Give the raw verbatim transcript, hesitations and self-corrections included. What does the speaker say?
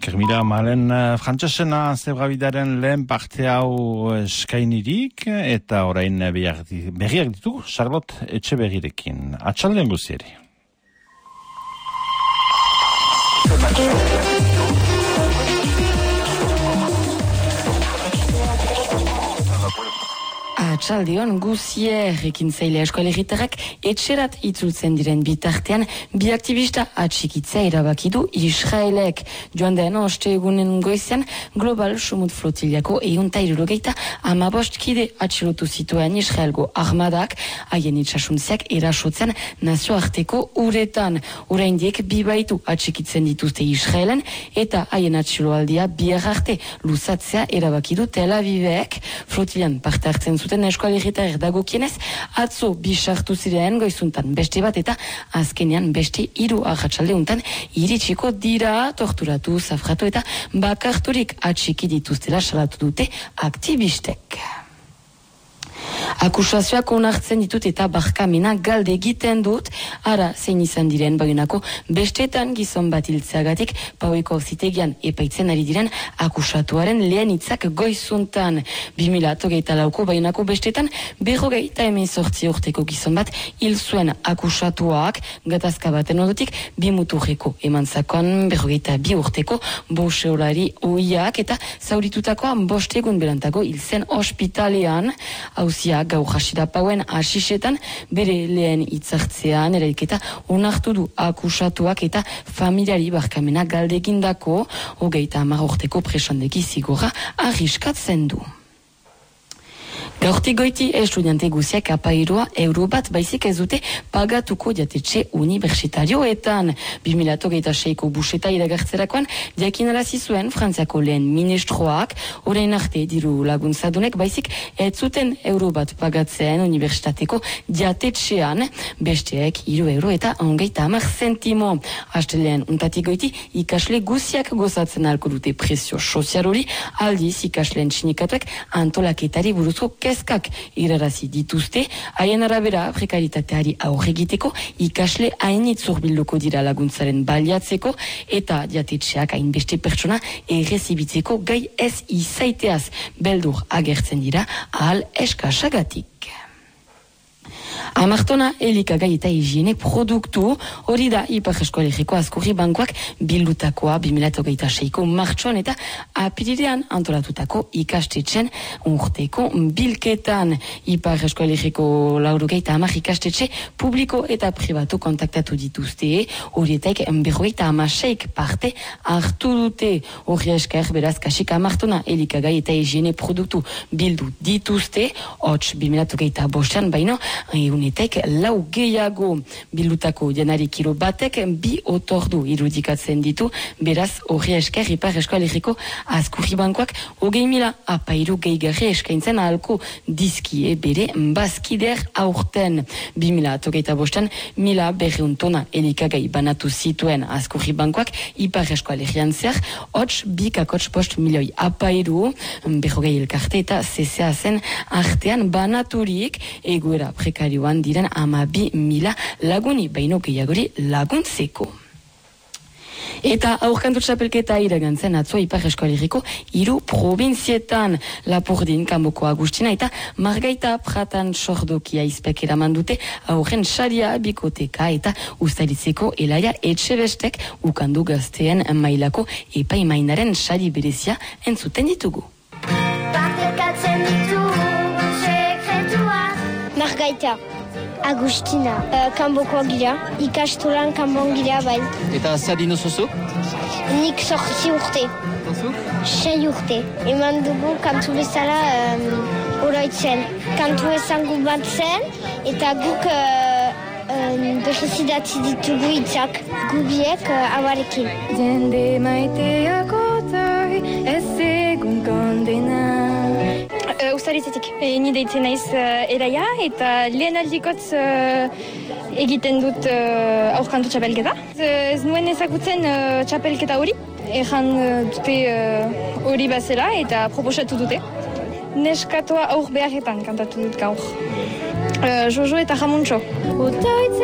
Esker mila, malen frantsesena zebrabidaren lehen parte hau eskainirik, eta orain berriak ditu, Charlotte Etxeberrirekin. Atxalden guzieri. Atxaldion guzier ekintzaile eskoalerritarrak etxerat itzultzen diren bitartean bi aktivista atxikitzea erabaki du Israelek. Joan den oste egunen goizean Global Sumut Flotiliako eunta hirurogeita hamabost kide atxilotu zituen Israelgo armadak haien itsasuntziak erasotzen nazioarteko uretan. Oraindik bi baitu atxikitzen dituzte Israelen eta haien atxiloaldia bihar arte luzatzea erabaki du Tel Avivek. Flotilian parte hartzen zuten eskoalerritar dagokienez, atzo bisartu ziren goizuntan beste bat eta azkenean beste hiru arratsaldeuntan iritsiko dira, torturatu, zafratu eta bakarturik atxiki dituztela salatu dute aktivistek. Akusazioak onartzen ditut eta barkamena galde egiten dut, ara zein izan diren bainako bestetan gizon bat hiltzeagatik Paueko auzitegian epaitzen ari diren akusatuaren lehen hitzak goizuntan. bi mila hogeita lauko bainako bestetan berrogeita hemezortzi urteko gizon bat hil zuen akusatuak, gatazka baten ondotik bi muturreko emantzakon berrogeita bi urteko boxeolari ohiak eta zauritutakoa bost egun berantago hil zen ospitalean. Auzia gaur hasida pauen asisetan bere lehen hitzartzean erailketa onartu du akusatuak eta familiari barkamena galdegindako hogeita hamar urteko presondeki zigorra arriskatzen du. Gaurtik goiti estudiante guziak apairoa euro bat baizik ez dute pagatuko jatetxe universitarioetan. bi mila hogeita seiko buseta iragartzerakoan jakinarazi zuen Frantziako lehen ministroak, orain arte diru laguntzadunek baizik ez zuten euro bat pagatzen universitateko jatetxean, besteek hiru euro eta hogeita hamar zentimo. Astelean untatik goiti ikasle guziak gozatzen ahalko dute prezio sozial hori, aldiz ikasleen sindikatuek antolaketari buruzko kezkak irarazi dituzte, haien arabera prekaritateari aurre egiteko ikasle hainitz hurbilduko dira laguntzaren baliatzeko eta jatetxeak hainbeste pertsona errezibitzeko gai ez izaiteaz beldur agertzen dira ahal eskasagatik. Amartona elikagai eta higiene produktu, hori da Ipar Eskoalerriko Azkurri Bankuak bildutakoa bi mila hogeita seiko martxoan eta apirilean antolatutako ikastetxen urteko bilketan. Ipar Eskoalerriko laurogeita hamar ikastetxe publiko eta pribatu kontaktatu dituzte, horietaik berrogeita hamaseik parte hartu dute. Horri esker beraz kasik amartona elikagai eta higiene produktu bildu dituzte, hots bi mila hogeita bostean baino, unetek lau gehiago bildutako janari kilo batek bi otordu irudikatzen ditu, beraz horri esker Ipar Eskoalerriko Azkurri Bankuak hogei mila apairu gehigarri eskaintzen ahalko dizkie bere bazkider aurten. bi mila hogeita bostean mila berreun tona elikagai banatu zituen Azkurri Bankuak Ipar Eskoalerrian zer, hots bi kakots post milioi apairu, berrogei elkarte eta C C A zen artean banaturik egoera prekarioan diren amabi mila laguni baino gehiagori laguntzeko. Eta aurkantu txapelketa iragantzen atzo Ipar Eskoalerriko hiru provinzietan, Lapurdin, Kanboko Agustina eta Margaita Pratan Sordokia izpek eraman dute aurren saria bikoteka eta ustaritzeko Elaia Etxebestek ukandu gazteen mailako epaimainaren sari berezia entzuten ditugu. Partekatzen ditu sekretuak. Margaita Agustina, uh, kanbokoa gira, ikastolan kanbon gira bai. Eta zadi nozozu? Nik sortzi urte. Nozu? Sei urte. Eman dugu kantu bezala um, oroitzen. Kantu ezangu bat zen, eta guk uh, um, berrezidatzi ditugu hitzak gubiek uh, amarekin. Jende maiteak otoi, ez egun kondena. Uh, Uztaritzetik, e, ni deitzen naiz uh, Elaia eta lehen aldikotz uh, egiten dut uh, aurkantu txapelketa. Ez, ez nuen ezagutzen uh, txapelketa hori, erran uh, dute hori uh, bazela eta proposatu dute. Neskatoa aur beharretan kantatu dut gaur. Uh, Jojo eta Jamuntxo.